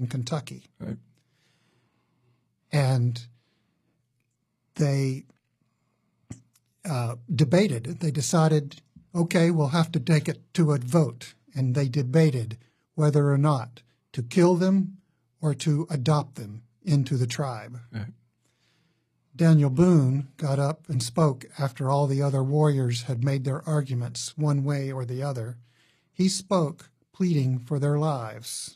in Kentucky. Right. And they debated. They decided, okay, we'll have to take it to a vote. And they debated whether or not to kill them or to adopt them into the tribe. Right. Daniel Boone got up and spoke after all the other warriors had made their arguments one way or the other. He spoke, pleading for their lives,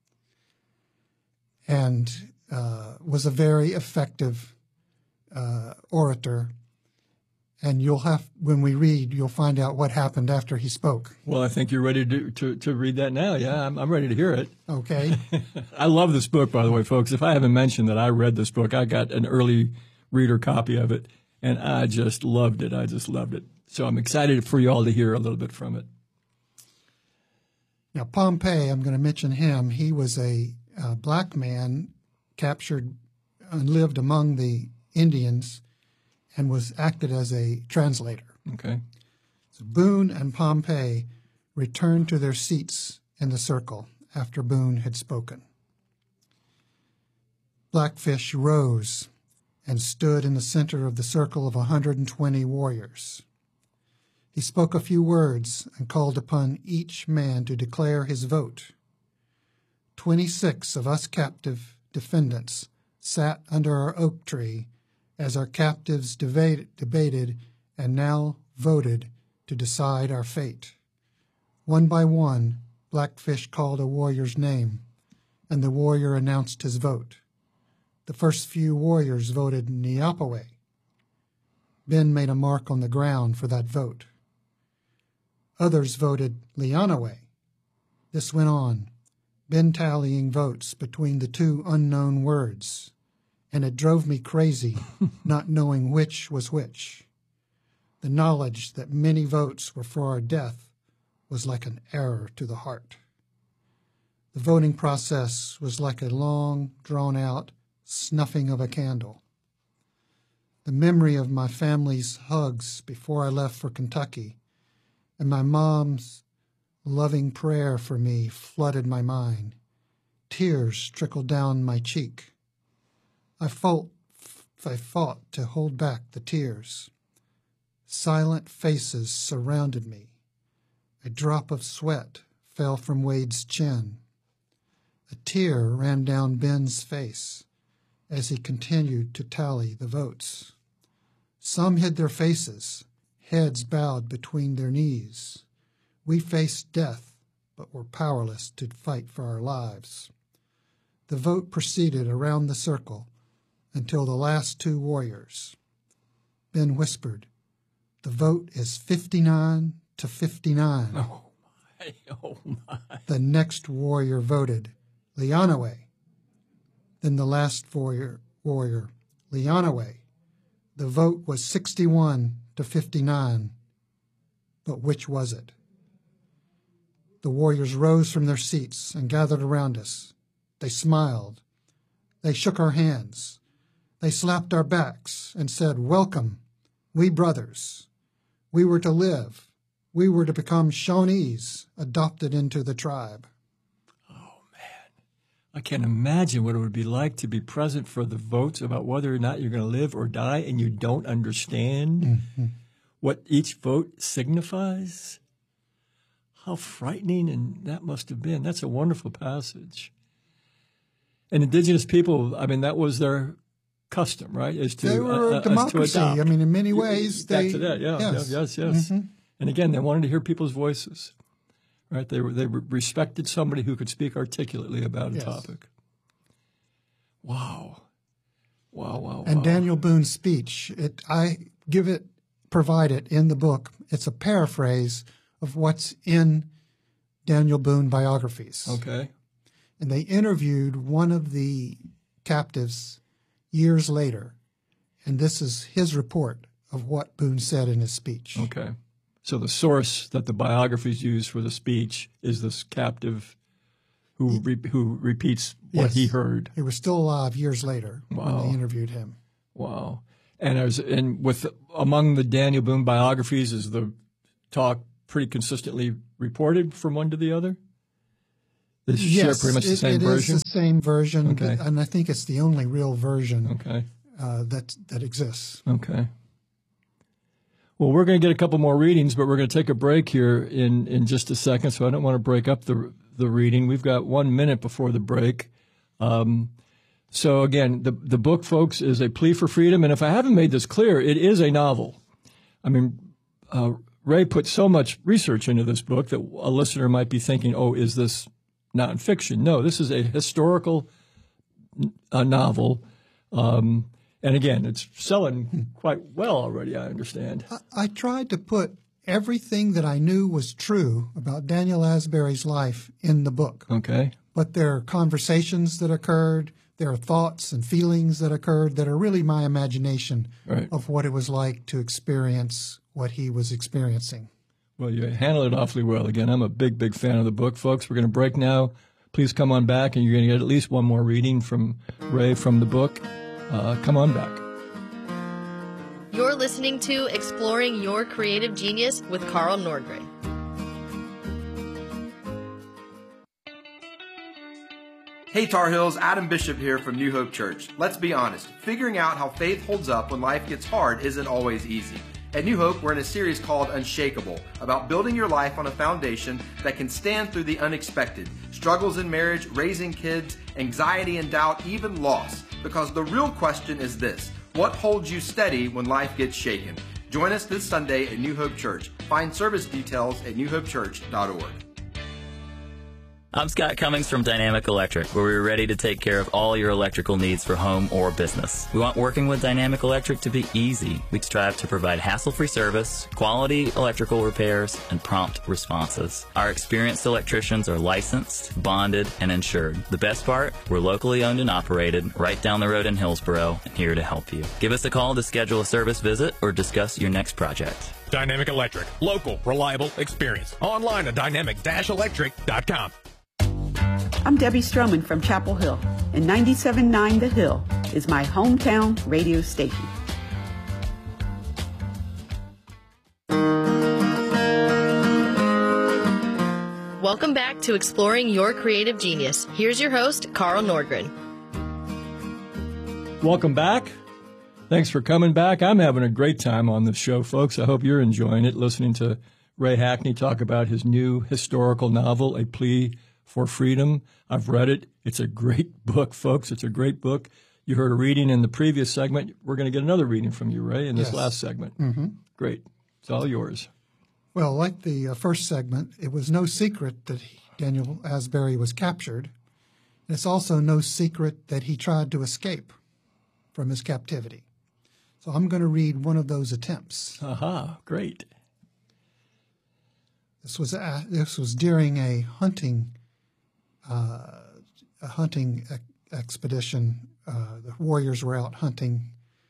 and was a very effective orator. And when we read, you'll find out what happened after he spoke. Well, I think you're ready to read that now. Yeah, I'm ready to hear it. Okay. I love this book, by the way, folks. If I haven't mentioned that I read this book, I got an early reader copy of it, and I just loved it. So I'm excited for you all to hear a little bit from it. Now, Pompey, I'm going to mention him. He was a black man captured and lived among the Indians and was acted as a translator. Okay. So Boone and Pompey returned to their seats in the circle after Boone had spoken. Blackfish rose and stood in the center of the circle of 120 warriors. He spoke a few words and called upon each man to declare his vote. 26 of us captive defendants sat under our oak tree as our captives debated and now voted to decide our fate. One by one, Blackfish called a warrior's name, and the warrior announced his vote. The first few warriors voted Neopaway. Ben made a mark on the ground for that vote. Others voted Leonaway. This went on, Ben tallying votes between the two unknown words, and it drove me crazy not knowing which was which. The knowledge that many votes were for our death was like an arrow to the heart. The voting process was like a long, drawn-out snuffing of a candle. The memory of my family's hugs before I left for Kentucky and my mom's loving prayer for me flooded my mind. Tears trickled down my cheek. I fought to hold back the tears. Silent faces surrounded me. A drop of sweat fell from Wade's chin. A tear ran down Ben's face as he continued to tally the votes. Some hid their faces, heads bowed between their knees. We faced death, but were powerless to fight for our lives. The vote proceeded around the circle until the last two warriors. Ben whispered, "The vote is 59 to 59. Oh my. The next warrior voted, Leonaway. Then the last warrior, Leonaway. The vote was 61 to 59. But which was it? The warriors rose from their seats and gathered around us. They smiled. They shook our hands. They slapped our backs and said, "Welcome, we brothers. We were to live. We were to become Shawnees, adopted into the tribe." I can't imagine what it would be like to be present for the votes about whether or not you're going to live or die, and you don't understand what each vote signifies. How frightening and that must have been. That's a wonderful passage. And indigenous people, I mean, that was their custom, right? They were a democracy. I mean, in many ways, back to that, yeah, yes. Mm-hmm. And again, they wanted to hear people's voices. Right, they respected somebody who could speak articulately about a topic. Wow. And Daniel Boone's speech, I provide it in the book. It's a paraphrase of what's in Daniel Boone biographies. Okay. And they interviewed one of the captives years later, and this is his report of what Boone said in his speech. Okay. So the source that the biographies use for the speech is this captive who repeats what he heard. He was still alive years later when they interviewed him. Wow. And among the Daniel Boone biographies, is the talk pretty consistently reported from one to the other? They share Yes, pretty much the same version? It is the same version, Okay. and I think it's the only real version Okay. that exists. Okay. Well, we're going to get a couple more readings, but we're going to take a break here in just a second, so I don't want to break up the reading. We've got 1 minute before the break. So again, the book, folks, is A Plea for Freedom, and if I haven't made this clear, it is a novel. I mean, Ray put so much research into this book that a listener might be thinking, oh, is this nonfiction? No, this is a historical novel. And again, it's selling quite well already, I understand. I tried to put everything that I knew was true about Daniel Asbury's life in the book. Okay. But there are conversations that occurred, there are thoughts and feelings that occurred that are really my imagination of what it was like to experience what he was experiencing. Well, you handled it awfully well. Again, I'm a big, big fan of the book, folks. We're going to break now. Please come on back, and you're going to get at least one more reading from Ray from the book. Come on back. You're listening to Exploring Your Creative Genius with Carl Nordgren. Hey Tar Heels, Adam Bishop here from New Hope Church. Let's be honest, figuring out how faith holds up when life gets hard isn't always easy. At New Hope, we're in a series called Unshakable, about building your life on a foundation that can stand through the unexpected, struggles in marriage, raising kids, anxiety and doubt, even loss. Because the real question is this: what holds you steady when life gets shaken? Join us this Sunday at New Hope Church. Find service details at newhopechurch.org. I'm Scott Cummings from Dynamic Electric, where we're ready to take care of all your electrical needs for home or business. We want working with Dynamic Electric to be easy. We strive to provide hassle-free service, quality electrical repairs, and prompt responses. Our experienced electricians are licensed, bonded, and insured. The best part? We're locally owned and operated, right down the road in Hillsboro, and here to help you. Give us a call to schedule a service visit or discuss your next project. Dynamic Electric. Local, reliable experience. Online at dynamic-electric.com. I'm Debbie Stroman from Chapel Hill, and 97.9 The Hill is my hometown radio station. Welcome back to Exploring Your Creative Genius. Here's your host, Carl Nordgren. Welcome back. Thanks for coming back. I'm having a great time on this show, folks. I hope you're enjoying it, listening to Ray Hackney talk about his new historical novel, A Plea for Freedom. I've read it. It's a great book, folks. It's a great book. You heard a reading in the previous segment. We're going to get another reading from you, Ray, in this last segment. Mm-hmm. Great. It's all yours. Well, like the first segment, it was no secret that Daniel Asbury was captured. It's also no secret that he tried to escape from his captivity. So I'm going to read one of those attempts. Aha, great. This was during a hunting expedition. The warriors were out hunting.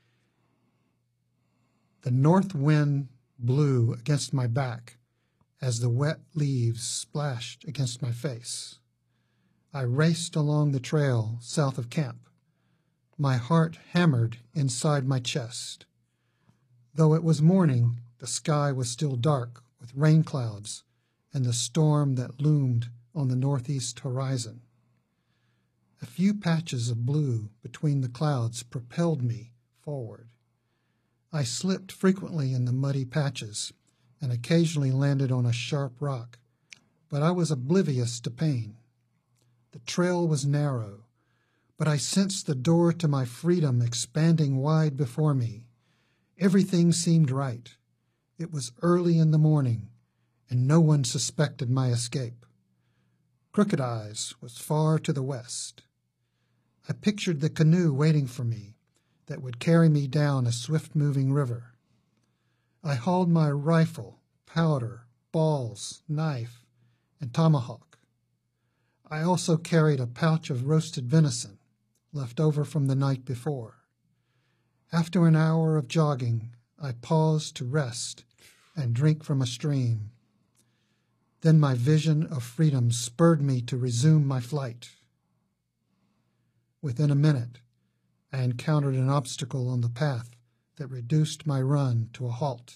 The north wind blew against my back as the wet leaves splashed against my face. I raced along the trail south of camp. My heart hammered inside my chest. Though it was morning, the sky was still dark with rain clouds and the storm that loomed on the northeast horizon. A few patches of blue between the clouds propelled me forward. I slipped frequently in the muddy patches and occasionally landed on a sharp rock, but I was oblivious to pain. The trail was narrow, but I sensed the door to my freedom expanding wide before me. Everything seemed right. It was early in the morning, and no one suspected my escape. Crooked Eyes was far to the west. I pictured the canoe waiting for me that would carry me down a swift-moving river. I hauled my rifle, powder, balls, knife, and tomahawk. I also carried a pouch of roasted venison left over from the night before. After an hour of jogging, I paused to rest and drink from a stream. Then my vision of freedom spurred me to resume my flight. Within a minute, I encountered an obstacle on the path that reduced my run to a halt.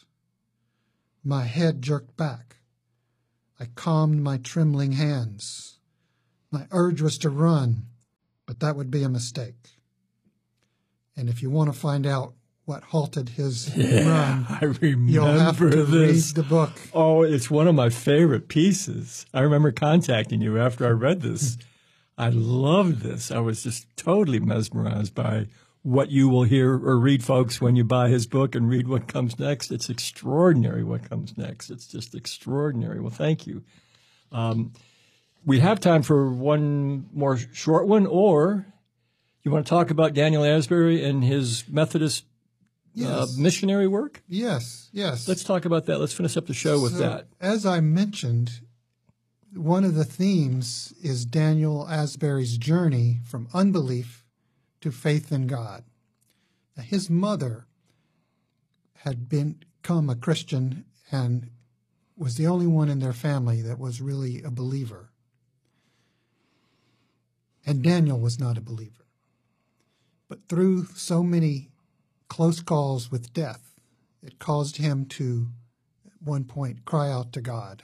My head jerked back. I calmed my trembling hands. My urge was to run, but that would be a mistake. And if you want to find out what halted his run, I remember you'll have to this. read the book. Oh, it's one of my favorite pieces. I remember contacting you after I read this. I loved this. I was just totally mesmerized by what you will hear or read, folks, when you buy his book and read what comes next. It's extraordinary what comes next. It's just extraordinary. Well, thank you. We have time for one more short one, or you want to talk about Daniel Asbury and his Methodist missionary work? Yes. Let's talk about that. Let's finish up the show with that. As I mentioned, one of the themes is Daniel Asbury's journey from unbelief to faith in God. Now, his mother had become a Christian and was the only one in their family that was really a believer. And Daniel was not a believer. But through so many close calls with death, it caused him to, at one point, cry out to God.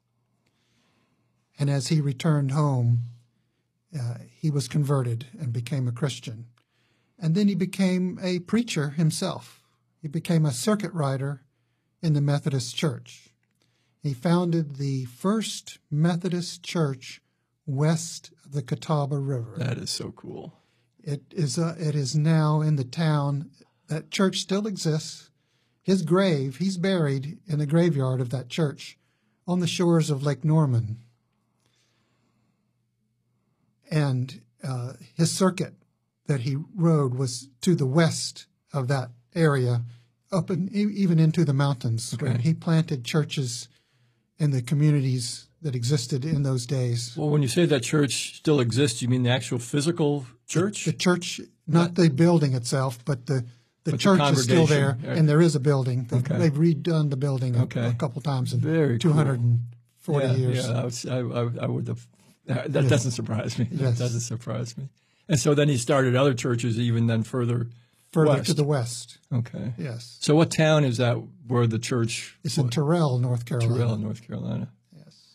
And as he returned home, he was converted and became a Christian. And then he became a preacher himself. He became a circuit rider in the Methodist Church. He founded the first Methodist church west of the Catawba River. That is so cool. It is now in the town. That church still exists. His grave, he's buried in the graveyard of that church on the shores of Lake Norman. And his circuit that he rode was to the west of that area, up and even into the mountains. Okay. Where he planted churches in the communities that existed in those days. Well, when you say that church still exists, you mean the actual physical church? The church, not the building itself, but the church is still there, and there is a building. They've redone the building a couple times in 240 years. Yeah, I would have. That doesn't surprise me. Yes. That doesn't surprise me. And so then he started other churches even then further west. To the west. Okay. Yes. So what town is that where the church? It's in Terrell, North Carolina. Terrell, North Carolina. Yes.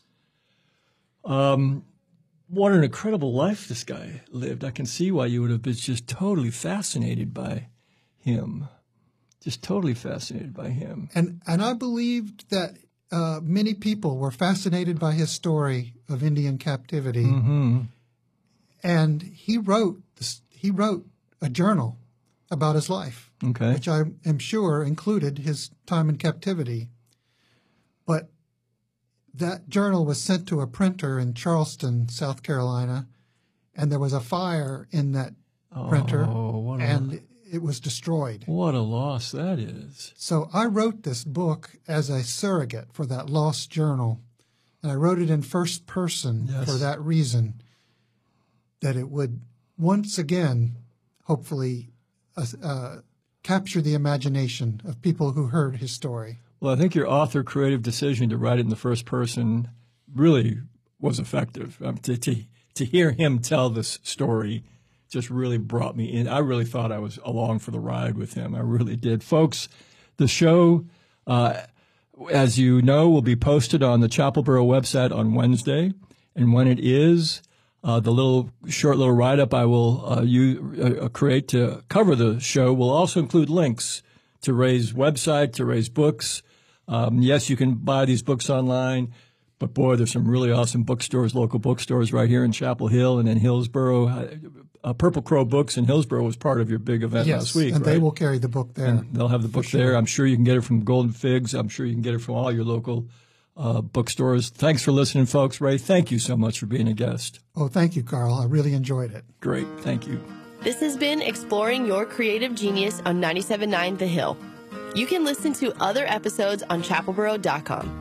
What an incredible life this guy lived. I can see why you would have been just totally fascinated by him. Just totally fascinated by him. And I believed that many people were fascinated by his story of Indian captivity. Mm-hmm. And he wrote a journal about his life, which I am sure included his time in captivity. But that journal was sent to a printer in Charleston, South Carolina, and there was a fire in that printer, and it was destroyed. What a loss that is. So I wrote this book as a surrogate for that lost journal, and I wrote it in first person for that reason, that it would once again, hopefully, capture the imagination of people who heard his story. Well, I think your author-creative decision to write it in the first person really was effective. To hear him tell this story just really brought me in. I really thought I was along for the ride with him. I really did. Folks, the show, as you know, will be posted on the Chapelboro website on Wednesday. And when it is, the short little write-up I will create to cover the show will also include links to Ray's website, to Ray's books. Yes, you can buy these books online, but boy, there's some really awesome bookstores, local bookstores right here in Chapel Hill and in Hillsboro. Purple Crow Books in Hillsboro was part of your big event last week, and right? they will carry the book there. And they'll have the book there. I'm sure you can get it from Golden Figs. I'm sure you can get it from all your local bookstores. Thanks for listening, folks. Ray, thank you so much for being a guest. Oh, thank you, Carl. I really enjoyed it. Great. Thank you. This has been Exploring Your Creative Genius on 97.9 The Hill. You can listen to other episodes on chapelboro.com.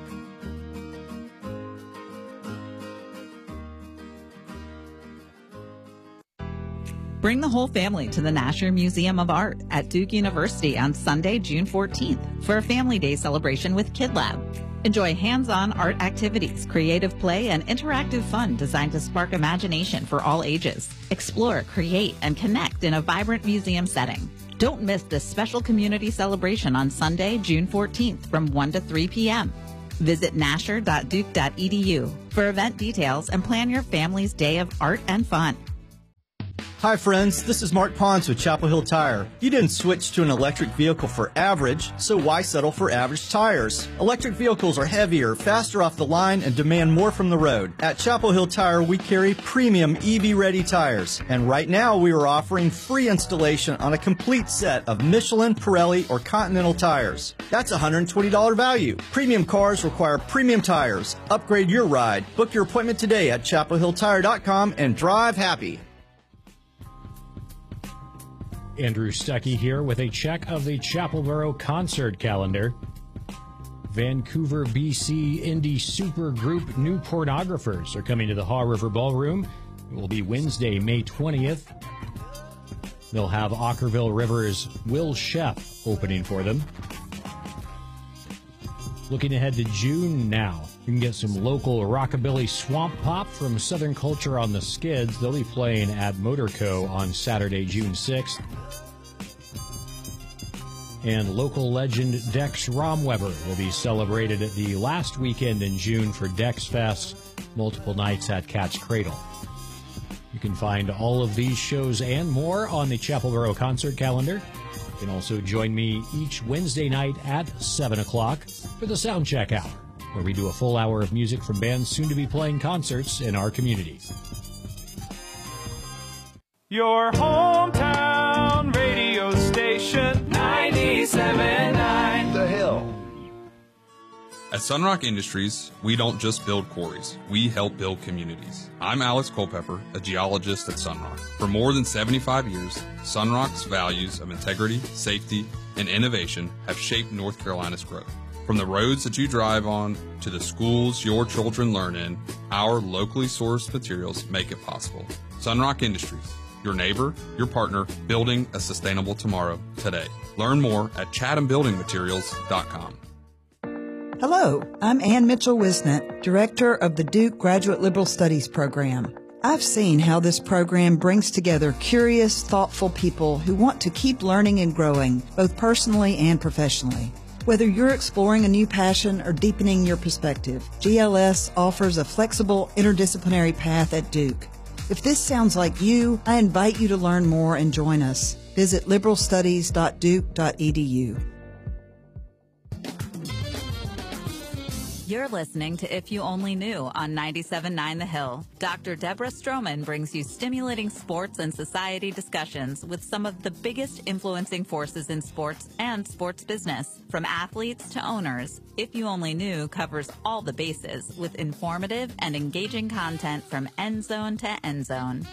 Bring the whole family to the Nasher Museum of Art at Duke University on Sunday, June 14th for a Family Day celebration with Kid Lab. Enjoy hands-on art activities, creative play, and interactive fun designed to spark imagination for all ages. Explore, create, and connect in a vibrant museum setting. Don't miss this special community celebration on Sunday, June 14th from 1 to 3 p.m. Visit nasher.duke.edu for event details and plan your family's day of art and fun. Hi friends, this is Mark Pons with Chapel Hill Tire. You didn't switch to an electric vehicle for average, so why settle for average tires? Electric vehicles are heavier, faster off the line, and demand more from the road. At Chapel Hill Tire, we carry premium EV-ready tires. And right now, we are offering free installation on a complete set of Michelin, Pirelli, or Continental tires. That's a $120 value. Premium cars require premium tires. Upgrade your ride. Book your appointment today at chapelhilltire.com and drive happy. Andrew Stuckey here with a check of the Chapelboro concert calendar. Vancouver, BC indie supergroup New Pornographers are coming to the Haw River Ballroom. It will be Wednesday, May 20th. They'll have Ockerville River's Will Sheff opening for them. Looking ahead to June now. You can get some local rockabilly swamp pop from Southern Culture on the Skids. They'll be playing at Motorco on Saturday, June 6th. And local legend Dex Romweber will be celebrated at the last weekend in June for Dex Fest, multiple nights at Cat's Cradle. You can find all of these shows and more on the Chapelboro concert calendar. You can also join me each Wednesday night at 7 o'clock for the Soundcheck Hour, where we do a full hour of music from bands soon to be playing concerts in our community. Your hometown radio station, 97.9 The Hill. At Sunrock Industries, we don't just build quarries, we help build communities. I'm Alex Culpepper, a geologist at Sunrock. For more than 75 years, Sunrock's values of integrity, safety, and innovation have shaped North Carolina's growth. From the roads that you drive on to the schools your children learn in, our locally sourced materials make it possible. Sunrock Industries, your neighbor, your partner, building a sustainable tomorrow today. Learn more at chathambuildingmaterials.com. Hello, I'm Ann Mitchell-Wisnett, Director of the Duke Graduate Liberal Studies Program. I've seen how this program brings together curious, thoughtful people who want to keep learning and growing, both personally and professionally. Whether you're exploring a new passion or deepening your perspective, GLS offers a flexible, interdisciplinary path at Duke. If this sounds like you, I invite you to learn more and join us. Visit liberalstudies.duke.edu. You're listening to If You Only Knew on 97.9 The Hill. Dr. Deborah Stroman brings you stimulating sports and society discussions with some of the biggest influencing forces in sports and sports business. From athletes to owners, If You Only Knew covers all the bases with informative and engaging content from end zone to end zone.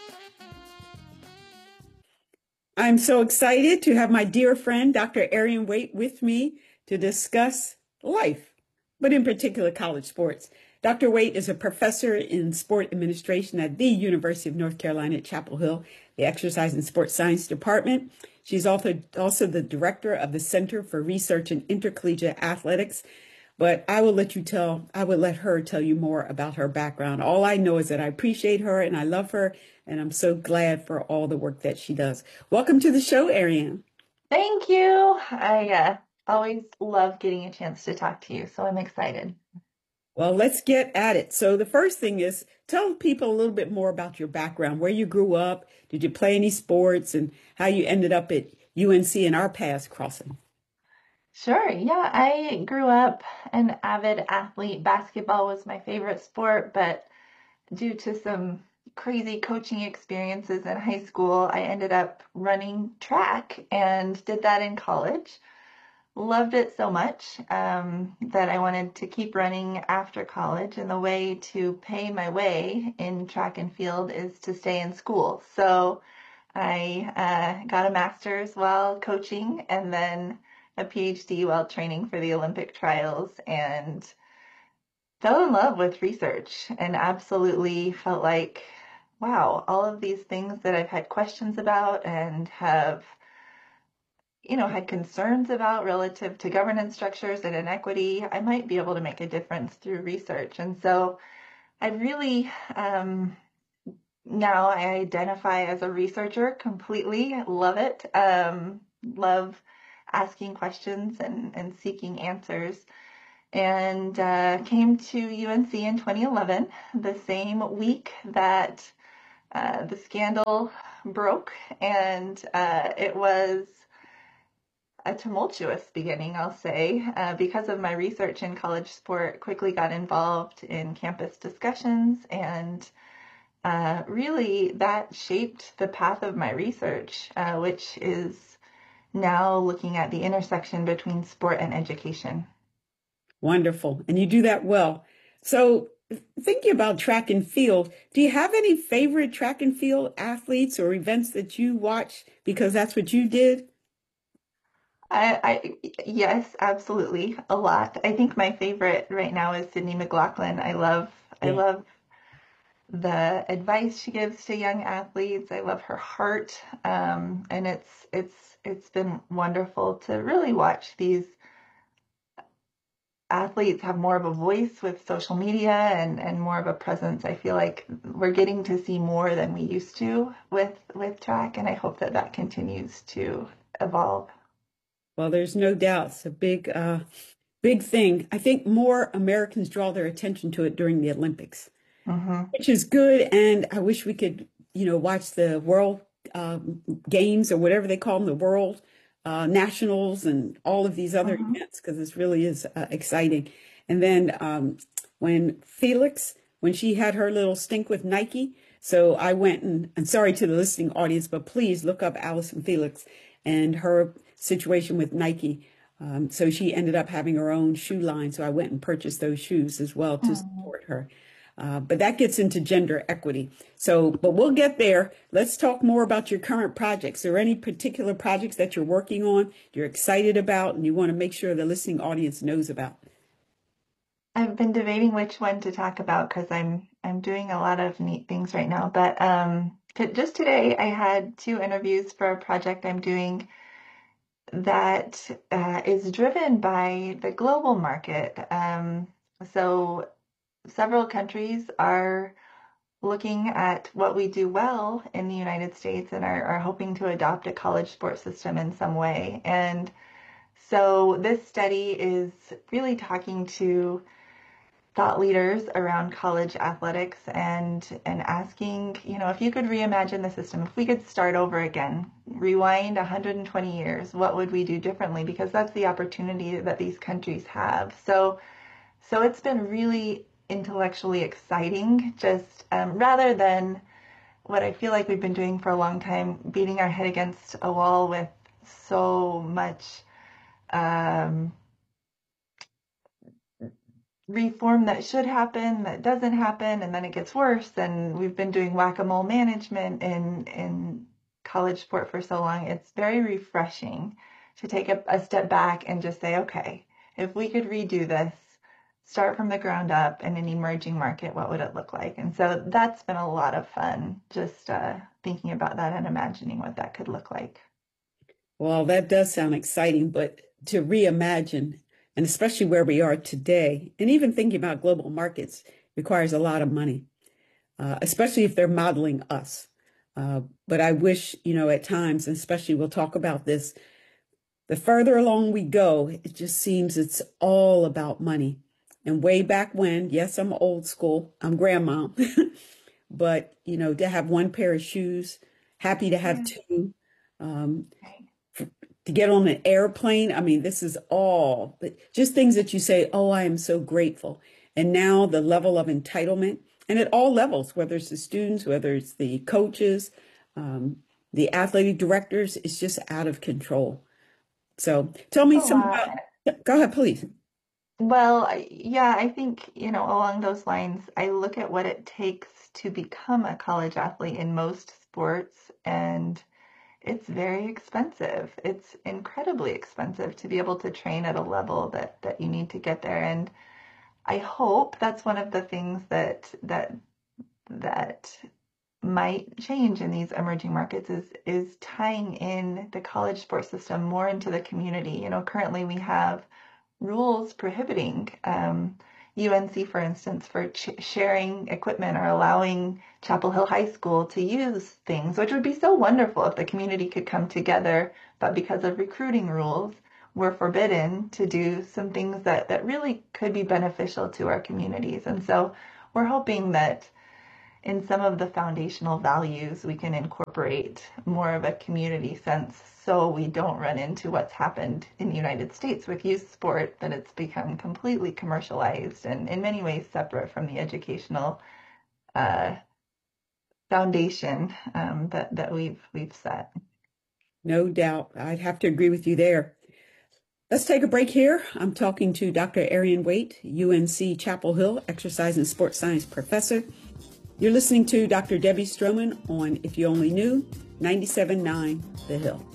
I'm so excited to have my dear friend, Dr. Arian Waite, with me to discuss life, but in particular college sports. Dr. Waite is a professor in sport administration at the University of North Carolina at Chapel Hill, the Exercise and Sports Science Department. She's also the director of the Center for Research in Intercollegiate Athletics. But I will let her tell you more about her background. All I know is that I appreciate her and I love her, and I'm so glad for all the work that she does. Welcome to the show, Arian. Thank you. I always love getting a chance to talk to you, so I'm excited. Well, let's get at it. So the first thing is, tell people a little bit more about your background, where you grew up, did you play any sports, and how you ended up at UNC and our paths crossing. Sure. Yeah, I grew up an avid athlete. Basketball was my favorite sport, but due to some crazy coaching experiences in high school, I ended up running track and did that in college. Loved it so much that I wanted to keep running after college, and the way to pay my way in track and field is to stay in school. So I got a master's while coaching and then a PhD while training for the Olympic trials, and fell in love with research and absolutely felt like, wow, all of these things that I've had questions about and have had concerns about relative to governance structures and inequity, I might be able to make a difference through research. And so I really, now I identify as a researcher completely. Love it. Love asking questions and seeking answers. and came to UNC in 2011, the same week that the scandal broke, and it was a tumultuous beginning, I'll say, because of my research in college sport. Quickly got involved in campus discussions, and really that shaped the path of my research, which is now looking at the intersection between sport and education. Wonderful. And you do that well. So thinking about track and field, do you have any favorite track and field athletes or events that you watch because that's what you did? Yes, absolutely. A lot. I think my favorite right now is Sydney McLaughlin. I love the advice she gives to young athletes. I love her heart. And it's been wonderful to really watch these athletes have more of a voice with social media and more of a presence. I feel like we're getting to see more than we used to with track, and I hope that continues to evolve. Well, there's no doubt it's a big thing. I think more Americans draw their attention to it during the Olympics, which is good. And I wish we could, watch the World Games or whatever they call them, the World Nationals and all of these other events, because this really is exciting. And then when she had her little stink with Nike, so I went and sorry to the listening audience, but please look up Allyson Felix and her situation with Nike. So she ended up having her own shoe line. So I went and purchased those shoes as well to support her. But that gets into gender equity. But we'll get there. Let's talk more about your current projects. Are there any particular projects that you're working on, you're excited about, and you want to make sure the listening audience knows about? I've been debating which one to talk about because I'm doing a lot of neat things right now. But just today, I had 2 interviews for a project I'm doing that is driven by the global market. So several countries are looking at what we do well in the United States and are hoping to adopt a college sports system in some way. And so this study is really talking to thought leaders around college athletics and asking, if you could reimagine the system, if we could start over again, rewind 120 years, what would we do differently? Because that's the opportunity that these countries have. So it's been really intellectually exciting, just rather than what I feel like we've been doing for a long time, beating our head against a wall with so much reform that should happen, that doesn't happen, and then it gets worse. And we've been doing whack-a-mole management in college sport for so long. It's very refreshing to take a step back and just say, okay, if we could redo this, start from the ground up in an emerging market, what would it look like? And so that's been a lot of fun, just thinking about that and imagining what that could look like. Well, that does sound exciting, but to reimagine, and especially where we are today, and even thinking about global markets requires a lot of money, especially if they're modeling us. But I wish, at times, and especially we'll talk about this, the further along we go, it just seems it's all about money. And way back when, yes, I'm old school, I'm grandma, but, to have one pair of shoes, happy to have 2, to get on an airplane. I mean, this is all but just things that you say, oh, I am so grateful. And now the level of entitlement, and at all levels, whether it's the students, whether it's the coaches, the athletic directors, it's just out of control. So tell me some about, go ahead, please. Well, yeah, I think, along those lines, I look at what it takes to become a college athlete in most sports, and it's very expensive. It's incredibly expensive to be able to train at a level that you need to get there. And I hope that's one of the things that might change in these emerging markets is tying in the college sports system more into the community. Currently we have rules prohibiting UNC, for instance, for sharing equipment or allowing Chapel Hill High School to use things, which would be so wonderful if the community could come together. But because of recruiting rules, we're forbidden to do some things that really could be beneficial to our communities. And so we're hoping that in some of the foundational values, we can incorporate more of a community sense so we don't run into what's happened in the United States with youth sport, that it's become completely commercialized and in many ways separate from the educational foundation that we've set. No doubt. I'd have to agree with you there. Let's take a break here. I'm talking to Dr. Arian Waite, UNC Chapel Hill exercise and sports science professor. You're listening to Dr. Debbie Stroman on If You Only Knew, 97.9 The Hill.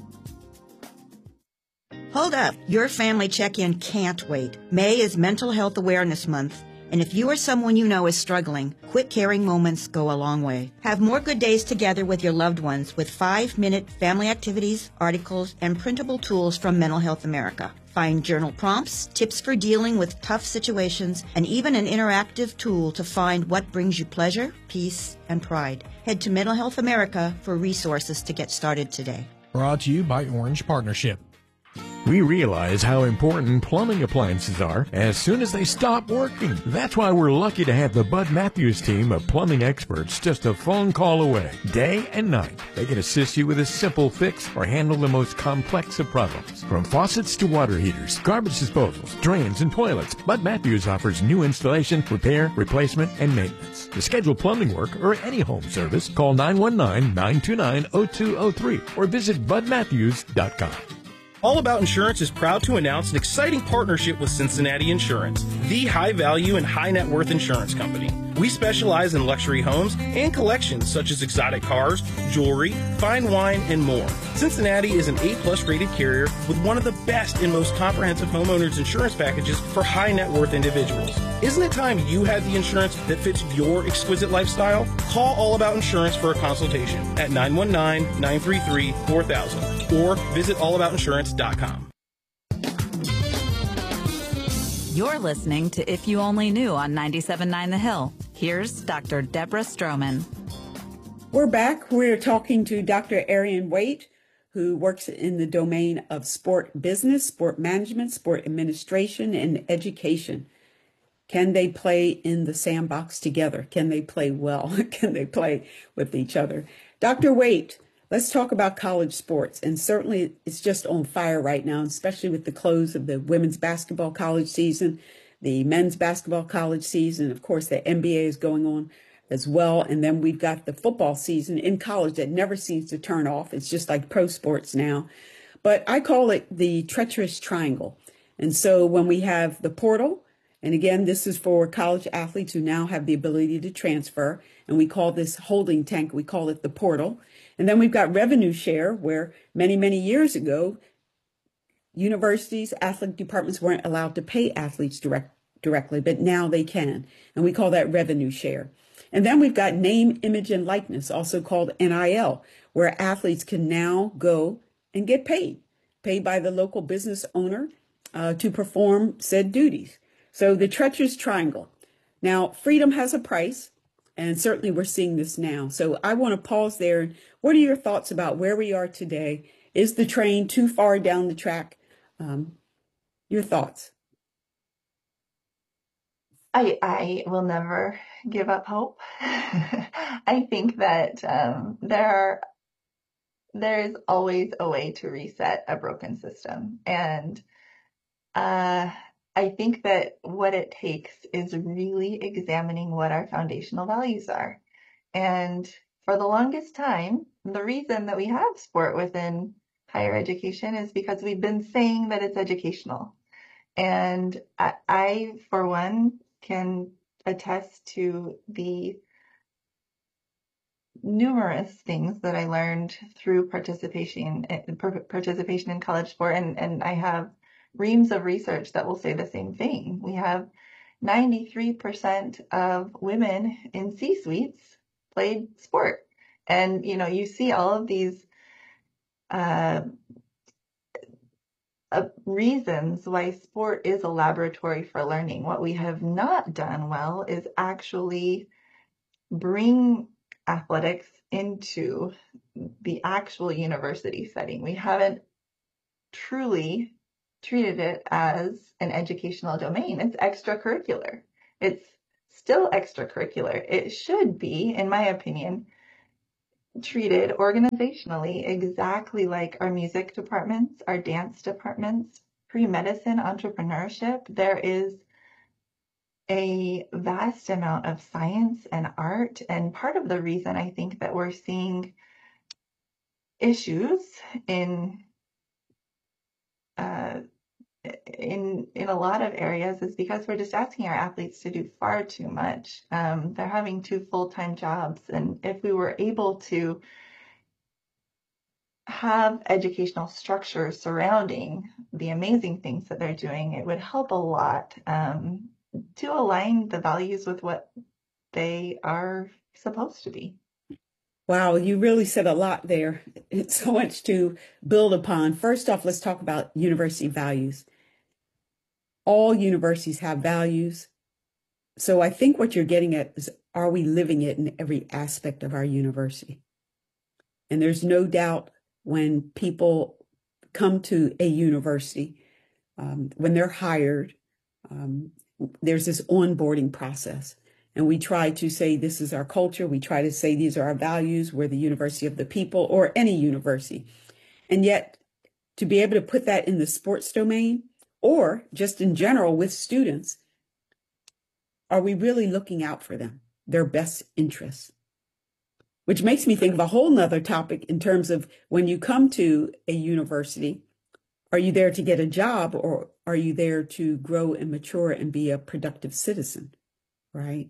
Hold up. Your family check-in can't wait. May is Mental Health Awareness Month. And if you or someone you know is struggling, quick caring moments go a long way. Have more good days together with your loved ones with 5-minute family activities, articles, and printable tools from Mental Health America. Find journal prompts, tips for dealing with tough situations, and even an interactive tool to find what brings you pleasure, peace, and pride. Head to Mental Health America for resources to get started today. Brought to you by Orange Partnership. We realize how important plumbing appliances are as soon as they stop working. That's why we're lucky to have the Bud Matthews team of plumbing experts just a phone call away, day and night. They can assist you with a simple fix or handle the most complex of problems. From faucets to water heaters, garbage disposals, drains, and toilets, Bud Matthews offers new installation, repair, replacement, and maintenance. To schedule plumbing work or any home service, call 919-929-0203 or visit budmatthews.com. All About Insurance is proud to announce an exciting partnership with Cincinnati Insurance, the high-value and high-net-worth insurance company. We specialize in luxury homes and collections such as exotic cars, jewelry, fine wine, and more. Cincinnati is an A+ rated carrier with one of the best and most comprehensive homeowners insurance packages for high-net-worth individuals. Isn't it time you had the insurance that fits your exquisite lifestyle? Call All About Insurance for a consultation at 919-933-4000 or visit allaboutinsurance.com. You're listening to If You Only Knew on 97.9 The Hill. Here's Dr. Deborah Stroman. We're back. We're talking to Dr. Arian Waite, who works in the domain of sport business, sport management, sport administration, and education. Can they play in the sandbox together? Can they play well? Can they play with each other? Dr. Waite, let's talk about college sports. And certainly it's just on fire right now, especially with the close of the women's basketball college season, the men's basketball college season. Of course, the NBA is going on as well. And then we've got the football season in college that never seems to turn off. It's just like pro sports now. But I call it the treacherous triangle. And so when we have the portal, and again, this is for college athletes who now have the ability to transfer, and we call this holding tank, we call it the portal. And then we've got revenue share, where many, many years ago, universities, athletic departments weren't allowed to pay athletes directly, but now they can. And we call that revenue share. And then we've got name, image, and likeness, also called NIL, where athletes can now go and get paid by the local business owner to perform said duties. So the treacherous triangle. Now, freedom has a price, and certainly we're seeing this now. So I want to pause there. What are your thoughts about where we are today? Is the train too far down the track? Your thoughts? I will never give up hope. I think that there is always a way to reset a broken system. And I think that what it takes is really examining what our foundational values are. And for the longest time, the reason that we have sport within higher education is because we've been saying that it's educational. And I, for one, can attest to the numerous things that I learned through participation in college sport. And I have reams of research that will say the same thing. We have 93% of women in C-suites played sport. And, you know, you see all of these reasons why sport is a laboratory for learning. What we have not done well is actually bring athletics into the actual university setting. We haven't truly treated it as an educational domain. It's extracurricular. It's still extracurricular. It should be, in my opinion, treated organizationally exactly like our music departments, our dance departments, pre-medicine, entrepreneurship. There is a vast amount of science and art, and part of the reason I think that we're seeing issues in a lot of areas is because we're just asking our athletes to do far too much. They're having 2 full-time jobs, and if we were able to have educational structure surrounding the amazing things that they're doing, it would help a lot to align the values with what they are supposed to be. Wow, you really said a lot there. It's so much to build upon. First off, let's talk about university values. All universities have values. So I think what you're getting at is, are we living it in every aspect of our university? And there's no doubt when people come to a university, when they're hired, there's this onboarding process. And we try to say, this is our culture. We try to say, these are our values. We're the university of the people, or any university. And yet, to be able to put that in the sports domain, or just in general with students, are we really looking out for them, their best interests? Which makes me think of a whole nother topic in terms of when you come to a university, are you there to get a job, or are you there to grow and mature and be a productive citizen, right?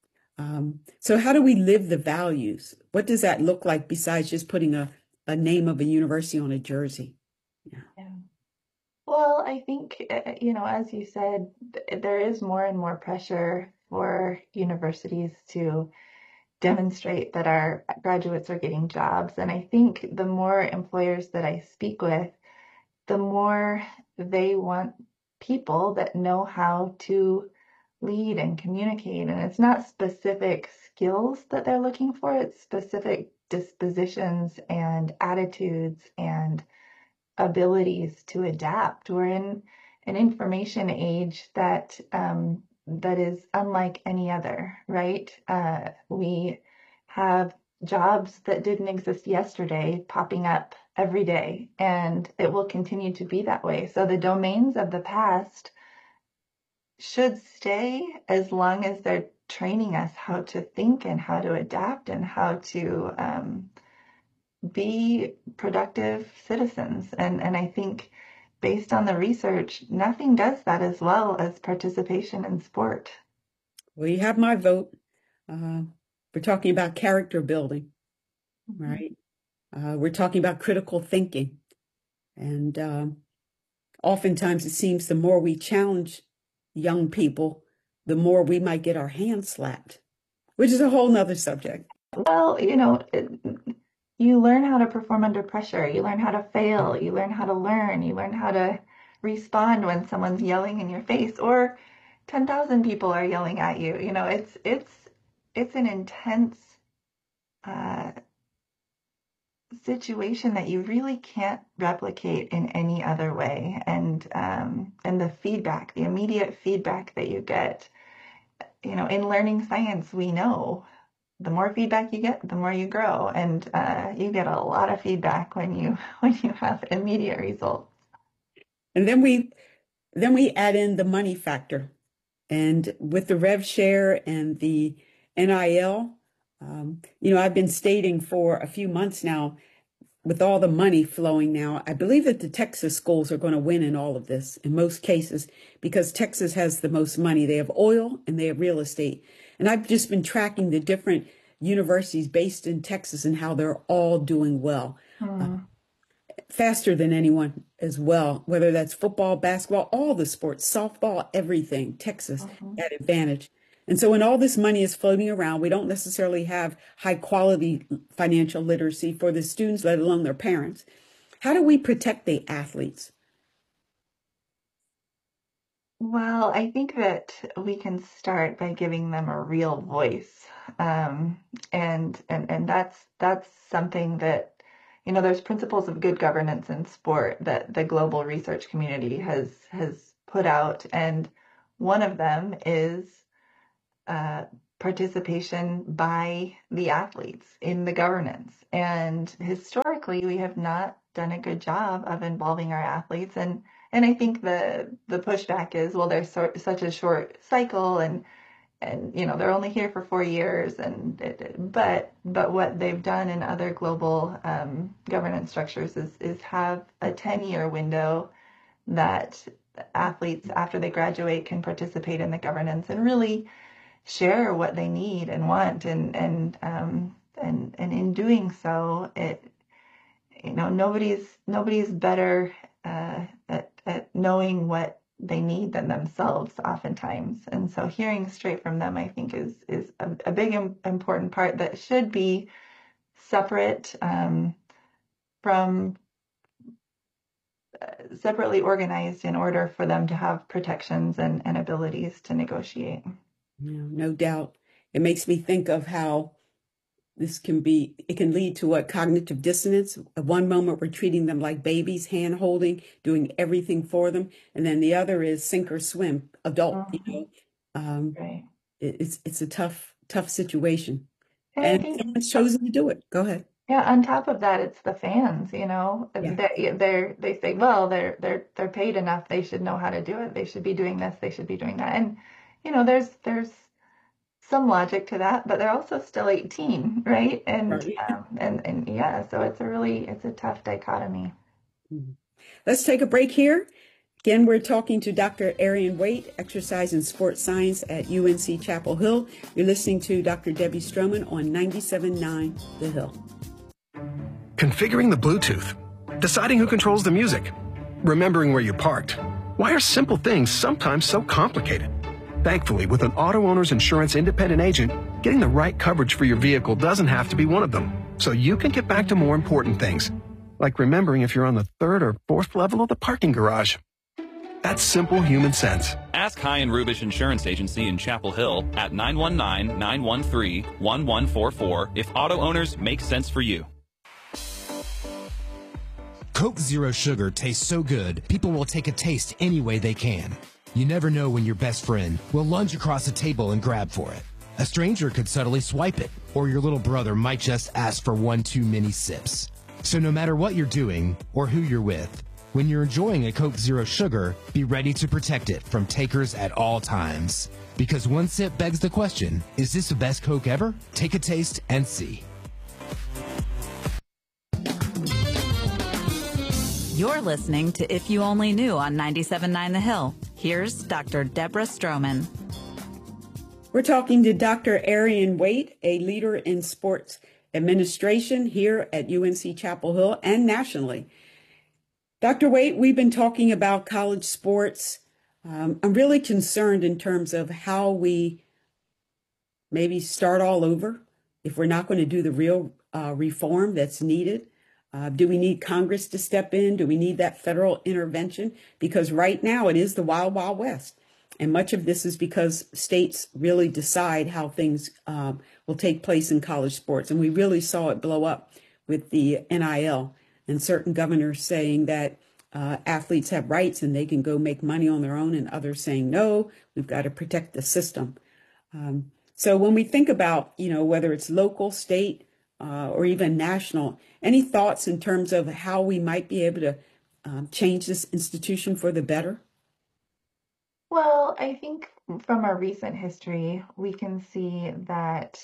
So how do we live the values? What does that look like besides just putting a name of a university on a jersey? Yeah. Well, I think, as you said, there is more and more pressure for universities to demonstrate that our graduates are getting jobs. And I think the more employers that I speak with, the more they want people that know how to lead and communicate. And it's not specific skills that they're looking for, it's specific dispositions and attitudes and abilities to adapt. We're in an information age that is unlike any other, right? We have jobs that didn't exist yesterday popping up every day, and it will continue to be that way. So the domains of the past should stay as long as they're training us how to think and how to adapt and how to be productive citizens. And I think based on the research, nothing does that as well as participation in sport. Well, you have my vote. We're talking about character building, right? We're talking about critical thinking. And oftentimes it seems the more we challenge young people, the more we might get our hands slapped, which is a whole nother subject. Well, you learn how to perform under pressure. You learn how to fail. You learn how to learn. You learn how to respond when someone's yelling in your face or 10,000 people are yelling at you. It's an intense situation that you really can't replicate in any other way. And the feedback, the immediate feedback that you get, in learning science, we know the more feedback you get, the more you grow. And you get a lot of feedback when you have immediate results. And then we add in the money factor. And with the rev share and the NIL, I've been stating for a few months now, with all the money flowing now, I believe that the Texas schools are going to win in all of this, in most cases, because Texas has the most money. They have oil and they have real estate. And I've just been tracking the different universities based in Texas and how they're all doing well, faster than anyone as well, whether that's football, basketball, all the sports, softball, everything, Texas, that advantage. And so when all this money is floating around, we don't necessarily have high quality financial literacy for the students, let alone their parents. How do we protect the athletes? Well, I think that we can start by giving them a real voice. And that's something that there's principles of good governance in sport that the global research community has put out, and one of them is participation by the athletes in the governance. And historically, we have not done a good job of involving our athletes. And I think the pushback is, well, there's such a short cycle, and they're only here for 4 years. But what they've done in other global governance structures is have a 10-year window that athletes, after they graduate, can participate in the governance and really share what they need and want, and in doing so, nobody's better at knowing what they need than themselves oftentimes. And so hearing straight from them, I think, is a big important part that should be separate from separately organized in order for them to have protections and abilities to negotiate. No doubt. It makes me think of how it can lead to what cognitive dissonance. At one moment, we're treating them like babies, hand holding, doing everything for them. And then the other is sink or swim, adult, Right. It's a tough situation. And I And think, someone's chosen to do it. Go ahead. yeah, on top of that, it's the fans, they say, well, they're paid enough, they should know how to do it, they should be doing this, they should be doing that. And there's some logic to that, but they're also still 18, right? And yeah, so it's a tough dichotomy. Let's take a break here. Again, we're talking to Dr. Arian Waite, exercise and sports science at UNC Chapel Hill. You're listening to Dr. Debbie Stroman on 97.9 The Hill. Configuring the Bluetooth, deciding who controls the music, remembering where you parked. Why are simple things sometimes so complicated? Thankfully, with an auto owner's insurance independent agent, getting the right coverage for your vehicle doesn't have to be one of them. So you can get back to more important things, like remembering if you're on the 3rd or 4th level of the parking garage. That's simple human sense. Ask High and Rubish Insurance Agency in Chapel Hill at 919-913-1144 if auto owners make sense for you. Coke Zero Sugar tastes so good, people will take a taste any way they can. You never know when your best friend will lunge across a table and grab for it. A stranger could subtly swipe it, or your little brother might just ask for one too many sips. So no matter what you're doing or who you're with, when you're enjoying a Coke Zero Sugar, be ready to protect it from takers at all times. Because one sip begs the question, is this the best Coke ever? Take a taste and see. You're listening to If You Only Knew on 97.9 The Hill. Here's Dr. Deborah Stroman. We're talking to Dr. Arian Waite, a leader in sports administration here at UNC Chapel Hill and nationally. Dr. Waite, we've been talking about college sports. I'm really concerned in terms of how we maybe start all over if we're not going to do the real reform that's needed. Do we need Congress to step in? Do we need that federal intervention? Because right now it is the wild, wild west. And much of this is because states really decide how things will take place in college sports. And we really saw it blow up with the NIL and certain governors saying that athletes have rights and they can go make money on their own, and others saying, no, we've got to protect the system. So when we think about, whether it's local, state, or even national, any thoughts in terms of how we might be able to change this institution for the better? Well, I think from our recent history, we can see that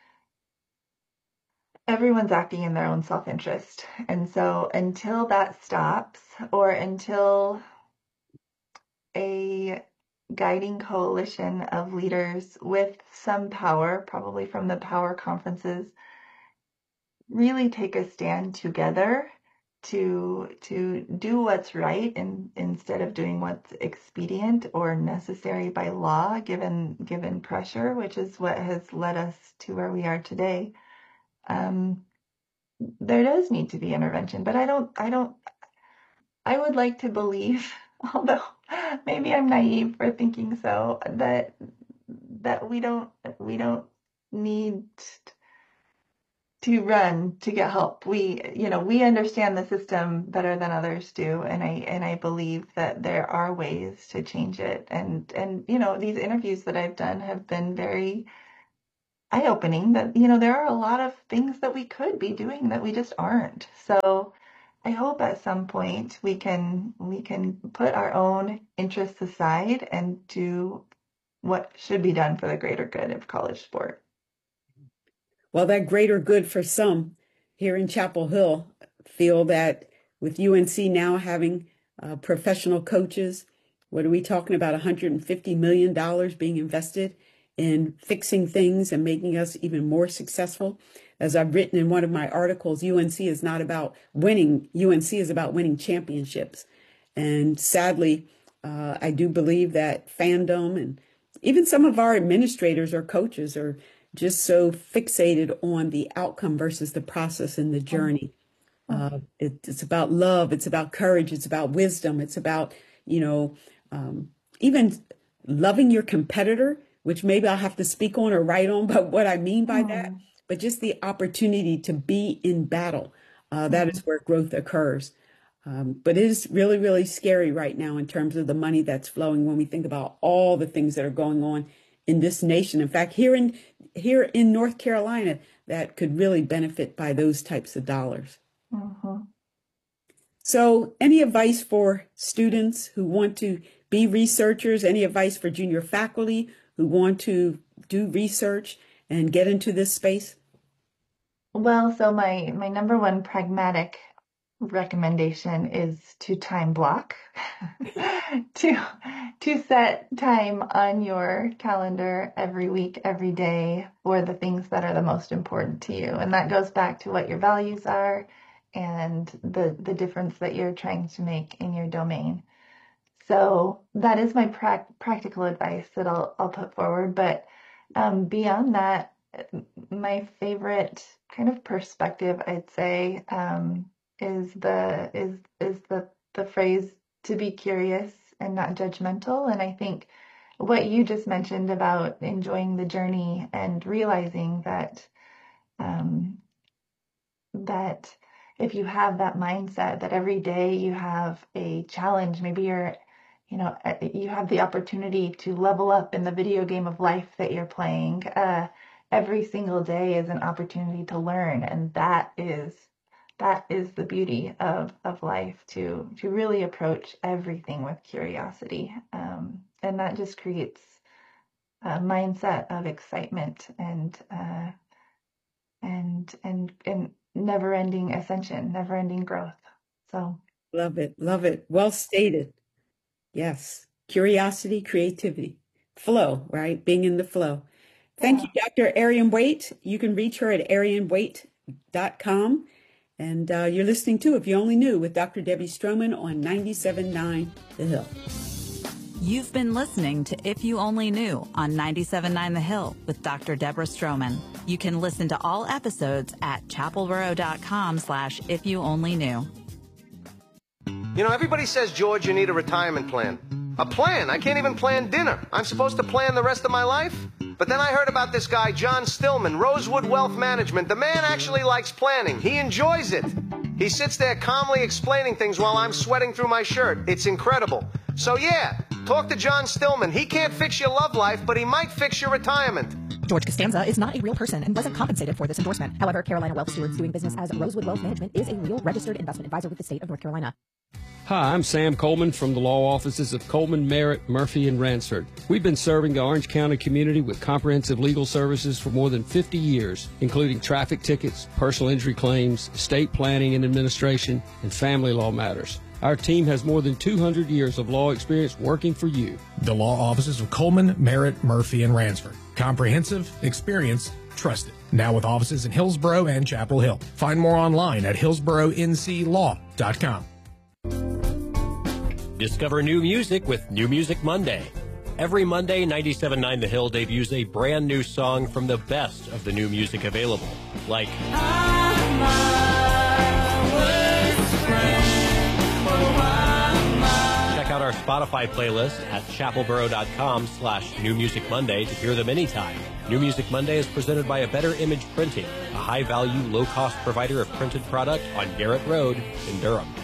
everyone's acting in their own self-interest. And so until that stops, or until a guiding coalition of leaders with some power, probably from the power conferences, really take a stand together to do what's right instead of doing what's expedient or necessary by law, given pressure, which is what has led us to where we are today. There does need to be intervention, but I would like to believe, although maybe I'm naive for thinking so, that we don't need run to get help. We understand the system better than others do, and I believe that there are ways to change it. And these interviews that I've done have been very eye-opening. That there are a lot of things that we could be doing that we just aren't. So I hope at some point we can put our own interests aside and do what should be done for the greater good of college sport. Well, that greater good for some here in Chapel Hill feel that with UNC now having professional coaches, what are we talking about? $150 million being invested in fixing things and making us even more successful. As I've written in one of my articles, UNC is not about winning. UNC is about winning championships. And sadly, I do believe that fandom and even some of our administrators or coaches are just so fixated on the outcome versus the process and the journey. It's about love. It's about courage. It's about wisdom. It's about, even loving your competitor, which maybe I'll have to speak on or write on, but what I mean by that, but just the opportunity to be in battle. That is where growth occurs. But it is really, really scary right now in terms of the money that's flowing when we think about all the things that are going on in this nation. In fact, here in North Carolina, that could really benefit by those types of dollars. So any advice for students who want to be researchers? Any advice for junior faculty who want to do research and get into this space? Well, so my number one pragmatic recommendation is to time block, to set time on your calendar every week, every day for the things that are the most important to you. And that goes back to what your values are and the difference that you're trying to make in your domain. So that is my practical advice that I'll put forward. But beyond that, my favorite kind of perspective, I'd say, is the phrase to be curious and not judgmental. And I think what you just mentioned about enjoying the journey and realizing that that if you have that mindset that every day you have a challenge, maybe you have the opportunity to level up in the video game of life that you're playing. Every single day is an opportunity to learn, and that is the beauty of life, to really approach everything with curiosity, and that just creates a mindset of excitement and never-ending ascension, never-ending growth. So love it. Well stated. Yes, curiosity, creativity, flow, right? Being in the flow. Thank you, Dr. Arian Waite. You can reach her at arianwaite.com. And you're listening to If You Only Knew with Dr. Debbie Stroman on 97.9 The Hill. You've been listening to If You Only Knew on 97.9 The Hill with Dr. Deborah Stroman. You can listen to all episodes at chapelboro.com/if you only knew. Everybody says, George, you need a retirement plan. A plan? I can't even plan dinner. I'm supposed to plan the rest of my life? But then I heard about this guy, John Stillman, Rosewood Wealth Management. The man actually likes planning. He enjoys it. He sits there calmly explaining things while I'm sweating through my shirt. It's incredible. So yeah, talk to John Stillman. He can't fix your love life, but he might fix your retirement. George Costanza is not a real person and wasn't compensated for this endorsement. However, Carolina Wealth Stewards doing business as Rosewood Wealth Management is a real registered investment advisor with the state of North Carolina. Hi, I'm Sam Coleman from the law offices of Coleman, Merritt, Murphy, and Ransford. We've been serving the Orange County community with comprehensive legal services for more than 50 years, including traffic tickets, personal injury claims, estate planning and administration, and family law matters. Our team has more than 200 years of law experience working for you. The law offices of Coleman, Merritt, Murphy, and Ransford. Comprehensive, experience, trusted. Now with offices in Hillsborough and Chapel Hill. Find more online at hillsboroughnclaw.com. Discover new music with New Music Monday. Every Monday, 97.9 The Hill debuts a brand new song from the best of the new music available, like Check out our our Spotify playlist at chapelboro.com/New Music Monday to hear them anytime. New Music Monday is presented by A Better Image Printing, a high-value, low-cost provider of printed product on Garrett Road in Durham.